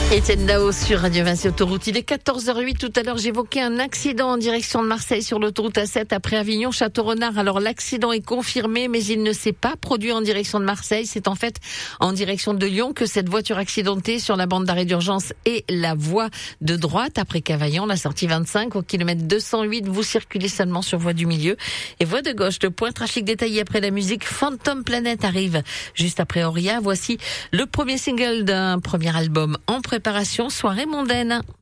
Étienne Dao sur Radio Vinci Autoroute. Il est 14h08. Tout à l'heure, j'évoquais un accident en direction de Marseille sur l'autoroute A7 après Avignon, Château-Renard. Alors, l'accident est confirmé, mais il ne s'est pas produit en direction de Marseille. C'est en fait en direction de Lyon que cette voiture accidentée sur la bande d'arrêt d'urgence et la voie de droite. Après Cavaillon, la sortie 25 au kilomètre 208, vous circulez seulement sur voie du milieu et voie de gauche. Le point trafic détaillé après la musique. Phantom Planet arrive juste après Auria. Voici le premier single d'un premier album en préparation, Soirée mondaine.